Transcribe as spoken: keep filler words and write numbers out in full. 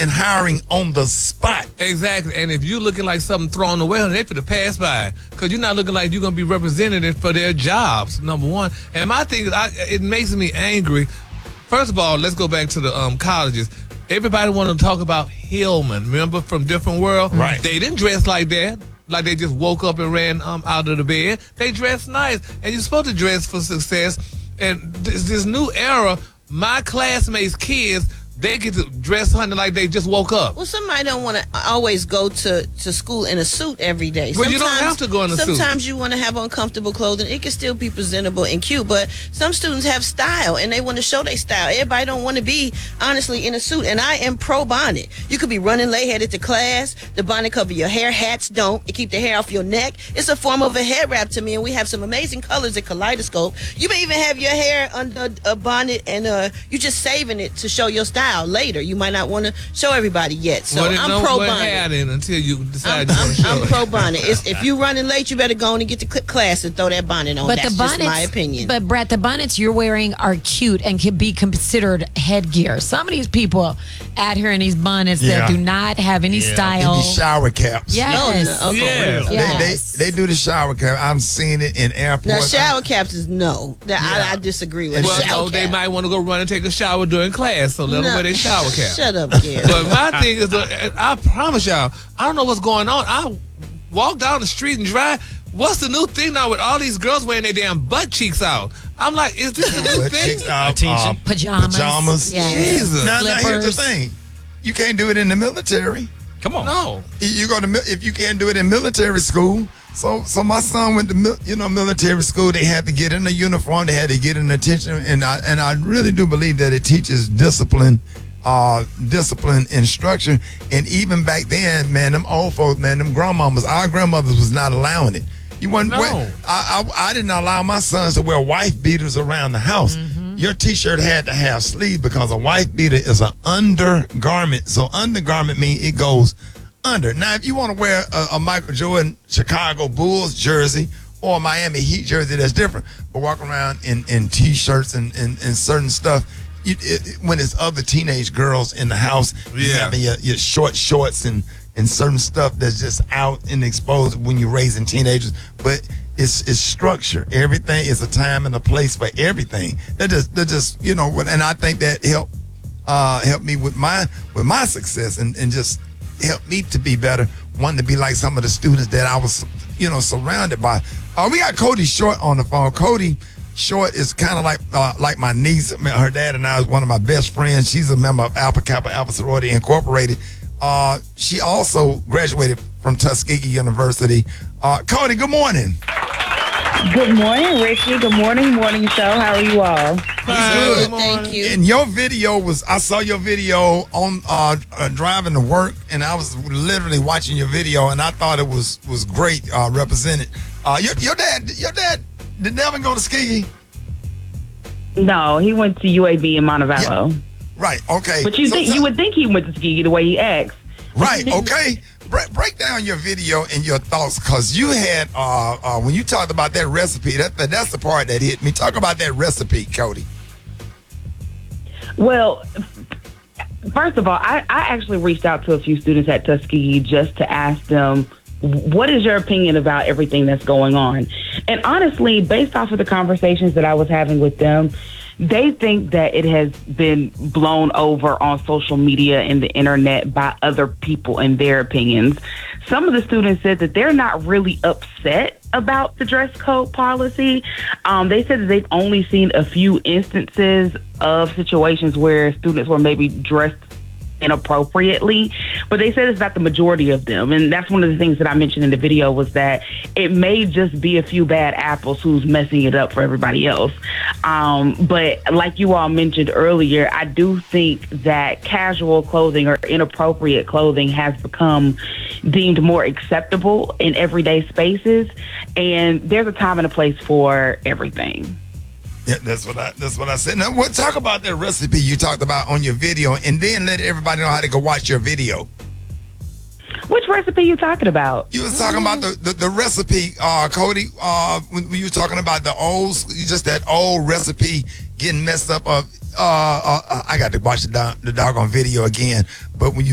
and hiring on the spot. Exactly. And if you're looking like something thrown away, they for to pass by because you're not looking like you're going to be represented for their jobs, number one. And my thing is, I, it makes me angry. First of all, let's go back to the um, colleges. Everybody wanted to talk about Hillman, remember, from Different World? Right. They didn't dress like that. Like they just woke up and ran um, out of the bed. They dressed nice. And you're supposed to dress for success. And this, this new era, my classmates' kids, they get to dress hunting like they just woke up. Well, somebody don't want to always go to, to school in a suit every day. Well, sometimes, you don't have to go in a sometimes suit. Sometimes you want to have uncomfortable clothing. It can still be presentable and cute, but some students have style, and they want to show their style. Everybody don't want to be, honestly, in a suit, and I am pro-bonnet. You could be running late, headed to class. The bonnet cover your hair. Hats don't. It keep the hair off your neck. It's a form of a head wrap to me, and we have some amazing colors at Kaleidoscope. You may even have your hair under a bonnet, and uh, you're just saving it to show your style later. You might not want to show everybody yet. So well, I'm pro bonnet. Until you decide I'm, you I'm, show I'm pro bonnet. If you're running late, you better go on and get to class and throw that bonnet on. But That's the bonnets, just my opinion. But Brett, the bonnets you're wearing are cute and can be considered headgear. Some of these people out here in these bonnets Yeah. that do not have any Yeah. style. And these shower caps. Yes. Oh, no. Okay. Yeah. Yes. They, they they do the shower cap. I'm seeing it in Now, airports. shower caps is no. That, Yeah. I, I disagree with. Well, shower no, they cap. might want to go run and take a shower during class, so let them No. wear their shower cap. Shut up, kid. But my thing is, uh, I promise y'all, I don't know what's going on. I walk down the street and drive. What's the new thing now with all these girls wearing their damn butt cheeks out? I'm like, is this a new But thing? chicks, uh, Attention. uh, Pajamas. Pajamas. Yeah. Jesus. Now, now here's the Slippers. thing. You can't do it in the military. Come on. No. You go to mil- if you can't do it in military school. So, so my son went to mil- you know military school. They had to get in a uniform. They had to get in attention, and I and I really do believe that it teaches discipline, uh, discipline and structure. And even back then, man, them old folks, man, them grandmamas, our grandmothers was not allowing it. You wasn't. No. wear- I, I I didn't allow my sons to wear wife beaters around the house. Your T-shirt had to have sleeves because a wife beater is an undergarment. So undergarment means it goes under. Now, if you want to wear a, a Michael Jordan Chicago Bulls jersey or a Miami Heat jersey, that's different. But walk around in, in T-shirts and, and, and certain stuff, you, it, when it's other teenage girls in the house, you Yeah. having your, your short shorts and, and certain stuff that's just out and exposed when you're raising teenagers. But it's it's structure. Everything is a time and a place for everything. That just that just you know, and I think that helped uh, helped me with my with my success and, and just helped me to be better. Wanting to be like some of the students that I was, you know, surrounded by. Uh, we got Cody Short on the phone. Cody Short is kind of like uh, like my niece. I mean, her dad and I is one of my best friends. She's a member of Alpha Kappa Alpha Sorority Incorporated. Uh, she also graduated from Tuskegee University. Uh, Cody, good morning. Good morning, Ricky. Good morning, morning show. How are you all? Good, thank you. And your video was, I saw your video on uh, uh, driving to work, and I was literally watching your video, and I thought it was was great, uh, represented. Uh, your, your dad, your dad, did Devin go to Tuskegee? No, he went to U A B in Montevallo. Yeah. Right. Okay. But you So- think so- you would think he went to Tuskegee the way he acts. Right. Okay. Break, break down your video and your thoughts, because you had uh, uh, when you talked about that recipe. That, that that's the part that hit me. Talk about that recipe, Cody. Well, first of all, I, I actually reached out to a few students at Tuskegee just to ask them, what is your opinion about everything that's going on? And honestly, based off of the conversations that I was having with them, they think that it has been blown over on social media and the internet by other people and their opinions. Some of the students said that they're not really upset about the dress code policy. Um, they said that they've only seen a few instances of situations where students were maybe dressed inappropriately, but they said it's not the majority of them. And that's one of the things that I mentioned in the video, was that it may just be a few bad apples who's messing it up for everybody else. Um, but like you all mentioned earlier, I do think that casual clothing or inappropriate clothing has become deemed more acceptable in everyday spaces, and there's a time and a place for everything. Yeah, that's what I that's what I said. Now, what talk about that recipe you talked about on your video, and then let everybody know how to go watch your video. Which recipe you talking about? You was talking about the, the, the recipe, uh, Cody, uh, when, when you were talking about the old, just that old recipe getting messed up. Uh, uh, uh, I got to watch the, do- the doggone video again, but when you